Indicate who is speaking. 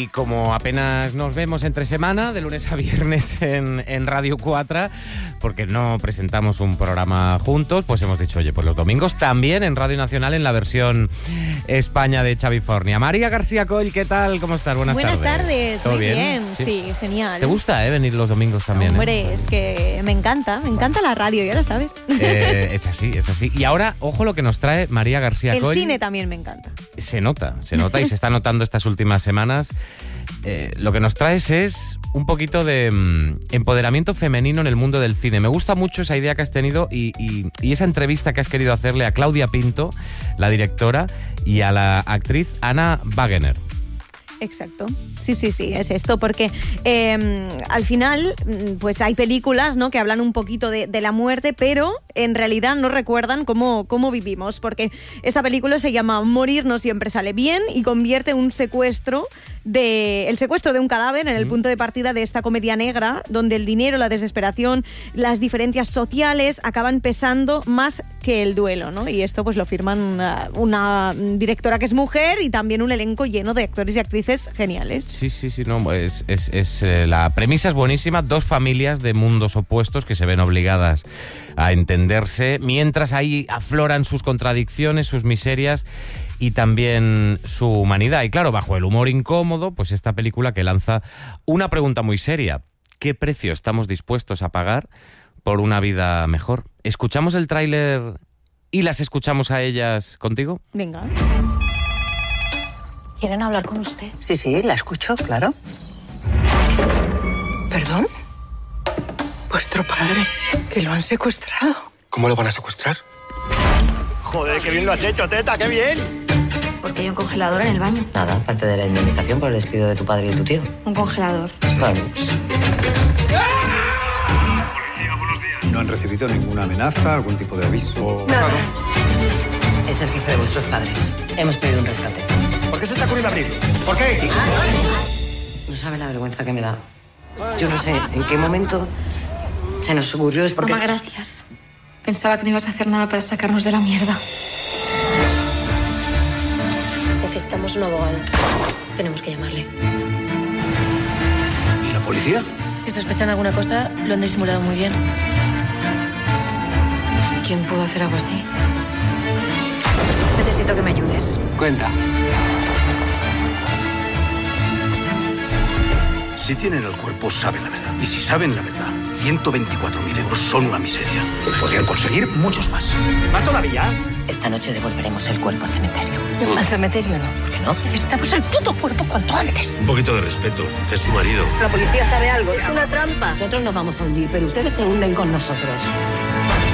Speaker 1: Y como apenas nos vemos entre semana, de lunes a viernes en Radio 4, porque no presentamos un programa juntos, pues hemos dicho, oye, pues los domingos también en Radio Nacional en la versión España de Xavi Fornia. María García Coll, ¿qué tal? ¿Cómo estás? Buenas tardes.
Speaker 2: ¿Todo muy bien? Sí, genial.
Speaker 1: ¿Te gusta venir los domingos también?
Speaker 2: Hombre, es que me encanta la radio, ya lo sabes.
Speaker 1: Es así. Y ahora, ojo lo que nos trae María García Coll.
Speaker 2: El cine también me encanta.
Speaker 1: Se nota y se está notando estas últimas semanas. Lo que nos traes es un poquito de empoderamiento femenino en el mundo del cine. Me gusta mucho esa idea que has tenido y esa entrevista que has querido hacerle a Claudia Pinto, la directora, y a la actriz Anna Wagener.
Speaker 2: Exacto. Sí, es esto, porque al final pues hay películas, ¿no?, que hablan un poquito de la muerte, pero en realidad no recuerdan cómo vivimos, porque esta película se llama Morir no siempre sale bien y convierte el secuestro de un cadáver en el punto de partida de esta comedia negra, donde el dinero, la desesperación, las diferencias sociales acaban pesando más que el duelo, ¿no? Y esto pues lo firman una directora que es mujer y también un elenco lleno de actores y actrices geniales.
Speaker 1: Sí, no, la premisa es buenísima. Dos familias de mundos opuestos que se ven obligadas a entenderse, mientras ahí afloran sus contradicciones, sus miserias y también su humanidad. Y claro, bajo el humor incómodo, pues esta película que lanza una pregunta muy seria. ¿Qué precio estamos dispuestos a pagar por una vida mejor? ¿Escuchamos el tráiler y las escuchamos a ellas contigo?
Speaker 2: Venga.
Speaker 3: ¿Quieren hablar con usted?
Speaker 4: Sí, la escucho, claro. ¿Perdón? Vuestro padre, que lo han secuestrado.
Speaker 5: ¿Cómo lo van a secuestrar?
Speaker 6: Joder, qué bien lo has hecho, teta, qué bien.
Speaker 3: Porque hay un congelador en el baño.
Speaker 7: Nada, aparte de la indemnización por el despido de tu padre y de tu tío.
Speaker 3: Un congelador.
Speaker 7: Vamos.
Speaker 8: ¿No han recibido ninguna amenaza, algún tipo de aviso?
Speaker 4: Nada.
Speaker 7: Es el jefe de vuestros padres. Hemos pedido un rescate.
Speaker 6: ¿Por qué se está ocurriendo abrirlo? ¿Por qué?
Speaker 7: No sabe la vergüenza que me da. Yo no sé en qué momento se nos ocurrió esto.
Speaker 3: Mamá, gracias. Pensaba que no ibas a hacer nada para sacarnos de la mierda.
Speaker 9: Necesitamos un abogado. Tenemos que llamarle.
Speaker 6: ¿Y la policía?
Speaker 9: Si sospechan alguna cosa, lo han disimulado muy bien.
Speaker 3: ¿Quién pudo hacer algo así? Necesito que me ayudes.
Speaker 6: Cuenta.
Speaker 5: Si tienen el cuerpo, saben la verdad. Y si saben la verdad, 124.000 euros son una miseria. Podrían conseguir muchos más.
Speaker 6: ¿Más todavía?
Speaker 7: Esta noche devolveremos el cuerpo al cementerio.
Speaker 4: Al cementerio no.
Speaker 7: ¿Por qué no?
Speaker 4: Necesitamos el puto cuerpo cuanto antes.
Speaker 5: Un poquito de respeto. Es su marido.
Speaker 4: La policía sabe algo. Es una trampa.
Speaker 7: Nosotros nos vamos a hundir, pero ustedes se hunden con nosotros.